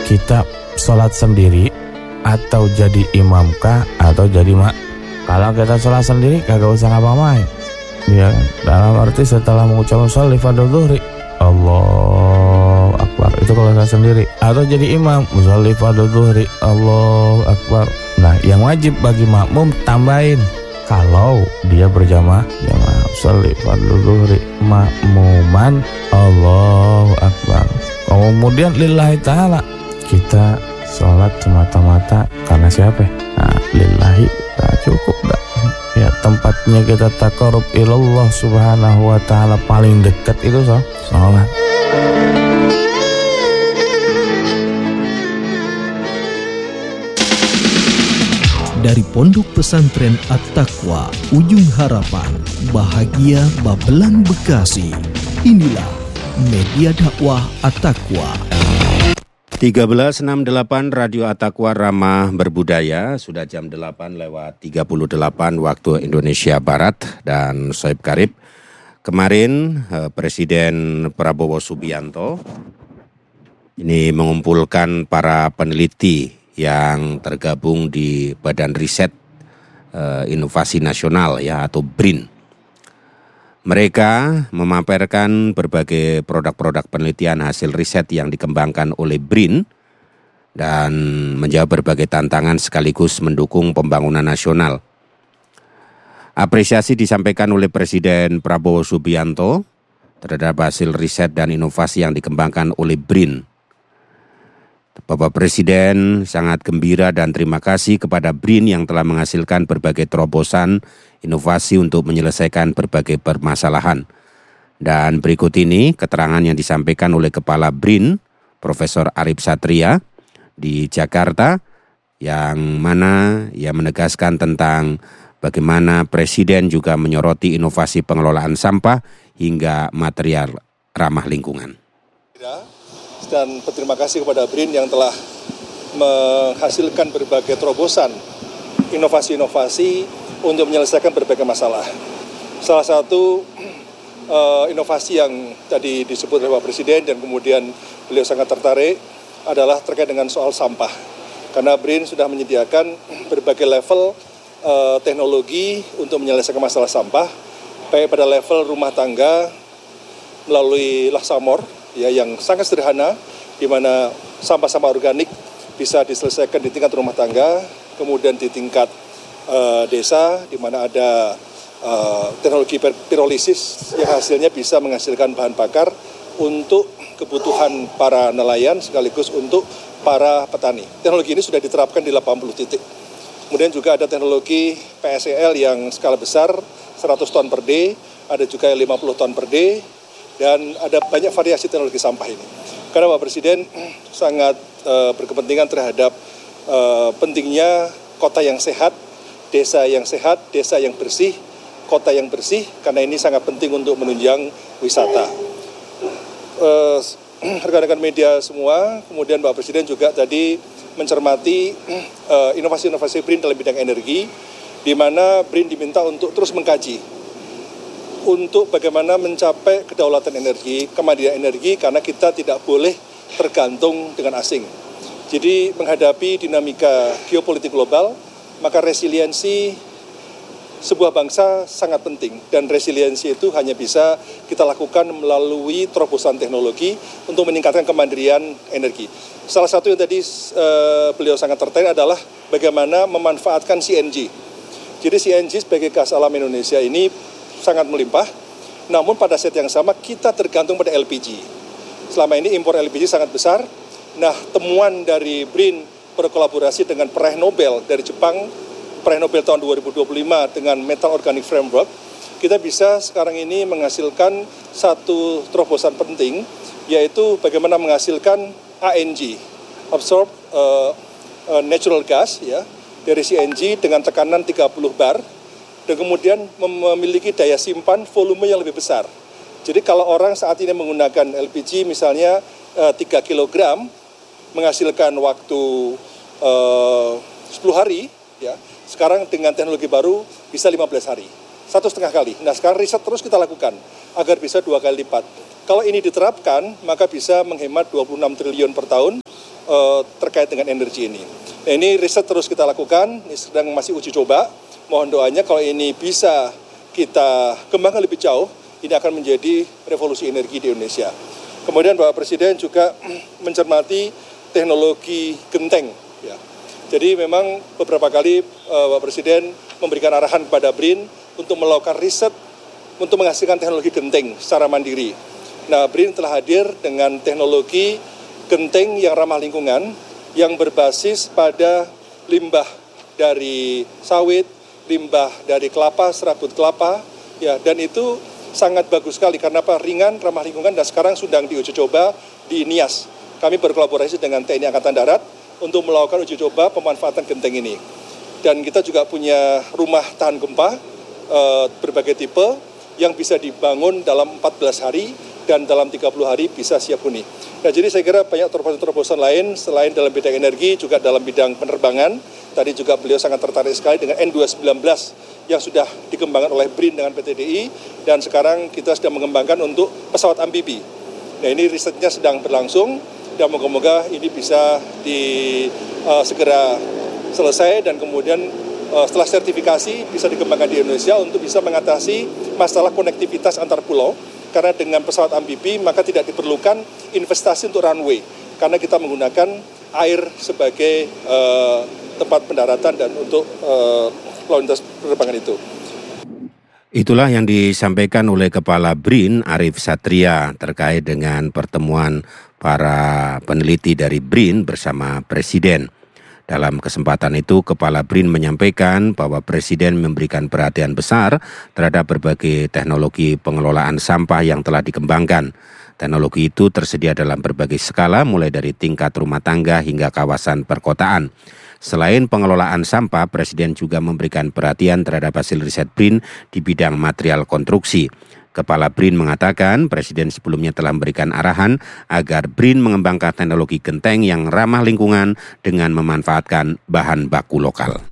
kita sholat sendiri atau jadi imam kah atau jadi kalau kita sholat sendiri kagak usah ngapa-ngapain ya kan? Dalam arti setelah mengucapkan sholli fardhu dhuhri Allahu Akbar, itu kalau saya sendiri, atau jadi imam sholli fardhu dhuhri Allahu Akbar. Nah yang wajib bagi makmum tambahin kalau dia berjamaah sholli fardhu dhuhri makmuman Allahu Akbar. Kemudian lillahi ta'ala, kita sholat semata-mata karena siapa? Nah lillahi, nah, cukup dah. Ya tempatnya kita taqarrub ilallah subhanahu wa ta'ala paling dekat itu sholat. Dari Pondok Pesantren At-Taqwa, Ujung Harapan, Bahagia Babelan Bekasi. Inilah Media Dakwah At-Taqwa. 1368 Radio At-Taqwa Ramah Berbudaya, sudah jam 8:38 waktu Indonesia Barat, dan Soeb Karib. Kemarin Presiden Prabowo Subianto ini mengumpulkan para peneliti yang tergabung di Badan Riset Inovasi Nasional ya atau BRIN. Mereka memamerkan berbagai produk-produk penelitian hasil riset yang dikembangkan oleh BRIN dan menjawab berbagai tantangan sekaligus mendukung pembangunan nasional. Apresiasi disampaikan oleh Presiden Prabowo Subianto terhadap hasil riset dan inovasi yang dikembangkan oleh BRIN. Bapak Presiden sangat gembira dan terima kasih kepada BRIN yang telah menghasilkan berbagai terobosan inovasi untuk menyelesaikan berbagai permasalahan. Dan berikut ini keterangan yang disampaikan oleh Kepala BRIN, Profesor Arif Satria di Jakarta, yang mana ia menegaskan tentang bagaimana Presiden juga menyoroti inovasi pengelolaan sampah hingga material ramah lingkungan. Dan berterima kasih kepada BRIN yang telah menghasilkan berbagai terobosan inovasi-inovasi untuk menyelesaikan berbagai masalah. Salah satu inovasi yang tadi disebut oleh Pak Presiden dan kemudian beliau sangat tertarik adalah terkait dengan soal sampah. Karena BRIN sudah menyediakan berbagai level teknologi untuk menyelesaikan masalah sampah, baik pada level rumah tangga melalui Laksamor, ya, yang sangat sederhana, di mana sampah-sampah organik bisa diselesaikan di tingkat rumah tangga, kemudian di tingkat desa, di mana ada teknologi pirolisis yang hasilnya bisa menghasilkan bahan bakar untuk kebutuhan para nelayan sekaligus untuk para petani. Teknologi ini sudah diterapkan di 80 titik. Kemudian juga ada teknologi PSEL yang skala besar, 100 ton per day, ada juga yang 50 ton per day, dan ada banyak variasi teknologi sampah ini. Karena Pak Presiden sangat berkepentingan terhadap pentingnya kota yang sehat, desa yang bersih, kota yang bersih, karena ini sangat penting untuk menunjang wisata. Rekan-rekan media semua, kemudian Pak Presiden juga tadi mencermati inovasi-inovasi BRIN dalam bidang energi, di mana BRIN diminta untuk terus mengkaji untuk bagaimana mencapai kedaulatan energi, kemandirian energi, karena kita tidak boleh tergantung dengan asing. Jadi menghadapi dinamika geopolitik global, maka resiliensi sebuah bangsa sangat penting. Dan resiliensi itu hanya bisa kita lakukan melalui terobosan teknologi untuk meningkatkan kemandirian energi. Salah satu yang tadi beliau sangat tertarik adalah bagaimana memanfaatkan CNG. Jadi CNG sebagai gas alam Indonesia ini sangat melimpah, namun pada saat yang sama kita tergantung pada LPG. Selama ini impor LPG sangat besar. Nah, temuan dari BRIN berkolaborasi dengan peraih Nobel dari Jepang, peraih Nobel tahun 2025 dengan Metal Organic Framework, kita bisa sekarang ini menghasilkan satu terobosan penting, yaitu bagaimana menghasilkan ANG, Absorbed Natural Gas, ya, dari CNG dengan tekanan 30 bar, dan kemudian memiliki daya simpan volume yang lebih besar. Jadi kalau orang saat ini menggunakan LPG misalnya 3 kg, menghasilkan waktu 10 hari, ya, sekarang dengan teknologi baru bisa 15 hari, 1,5 kali. Nah sekarang riset terus kita lakukan agar bisa 2 kali lipat. Kalau ini diterapkan, maka bisa menghemat 26 triliun per tahun, terkait dengan energi ini. Nah, ini riset terus kita lakukan, ini sedang masih uji coba. Mohon doanya kalau ini bisa kita kembangkan lebih jauh, ini akan menjadi revolusi energi di Indonesia. Kemudian Bapak Presiden juga mencermati teknologi genteng. Ya. Jadi memang beberapa kali Bapak Presiden memberikan arahan kepada BRIN untuk melakukan riset untuk menghasilkan teknologi genteng secara mandiri. Nah, BRIN telah hadir dengan teknologi genteng yang ramah lingkungan, yang berbasis pada limbah dari sawit, limbah dari kelapa, serabut kelapa, ya, dan itu sangat bagus sekali karena apa? Ringan, ramah lingkungan, dan sekarang sedang diuji coba di Nias. Kami berkolaborasi dengan TNI Angkatan Darat untuk melakukan uji coba pemanfaatan genteng ini. Dan kita juga punya rumah tahan gempa berbagai tipe yang bisa dibangun dalam 14 hari dan dalam 30 hari bisa siap huni. Nah, jadi saya kira banyak terobosan-terobosan lain selain dalam bidang energi, juga dalam bidang penerbangan. Tadi juga beliau sangat tertarik sekali dengan N219 yang sudah dikembangkan oleh BRIN dengan PT DI, dan sekarang kita sedang mengembangkan untuk pesawat amfibi. Nah, ini risetnya sedang berlangsung dan moga-moga ini bisa segera selesai dan kemudian setelah sertifikasi bisa dikembangkan di Indonesia untuk bisa mengatasi masalah konektivitas antar pulau. Karena dengan pesawat amfibi maka tidak diperlukan investasi untuk runway, karena kita menggunakan air sebagai tempat pendaratan dan untuk lalu lintas penerbangan itu. Itulah yang disampaikan oleh Kepala BRIN Arief Satria terkait dengan pertemuan para peneliti dari BRIN bersama Presiden. Dalam kesempatan itu, Kepala BRIN menyampaikan bahwa Presiden memberikan perhatian besar terhadap berbagai teknologi pengelolaan sampah yang telah dikembangkan. Teknologi itu tersedia dalam berbagai skala, mulai dari tingkat rumah tangga hingga kawasan perkotaan. Selain pengelolaan sampah, Presiden juga memberikan perhatian terhadap hasil riset BRIN di bidang material konstruksi. Kepala BRIN mengatakan Presiden sebelumnya telah memberikan arahan agar BRIN mengembangkan teknologi genteng yang ramah lingkungan dengan memanfaatkan bahan baku lokal.